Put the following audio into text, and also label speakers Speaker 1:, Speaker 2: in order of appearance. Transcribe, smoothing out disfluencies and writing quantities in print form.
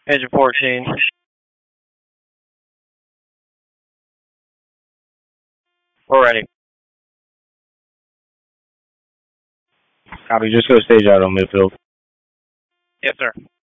Speaker 1: Engine 14. We're ready.
Speaker 2: Copy. Just go stage out on midfield.
Speaker 1: Yes, sir.